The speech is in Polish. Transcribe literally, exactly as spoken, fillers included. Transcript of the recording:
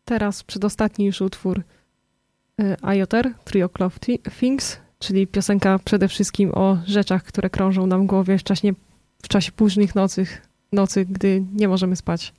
teraz przedostatni już utwór Ioter, Three O'Clock Things, czyli piosenka przede wszystkim o rzeczach, które krążą nam w głowie w czasie, w czasie późnych nocy, nocy, gdy nie możemy spać.